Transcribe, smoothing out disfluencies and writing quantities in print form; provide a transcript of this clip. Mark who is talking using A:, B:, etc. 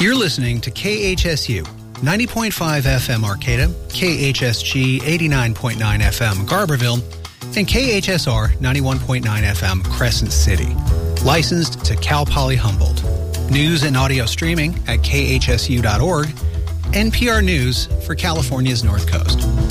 A: You're listening to KHSU 90.5 FM Arcata, KHSG 89.9 FM Garberville, and KHSR 91.9 FM Crescent City. Licensed to Cal Poly Humboldt. News and audio streaming at khsu.org. NPR News for California's North Coast.